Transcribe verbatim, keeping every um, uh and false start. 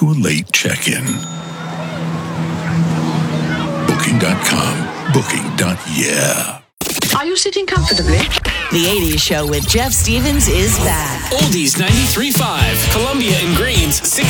to a late check-in. Booking dot com. Booking. Yeah. Are you sitting comfortably? The eighties Show with Jeff Stevens is back. Oldies ninety-three point five, Columbia and Greens,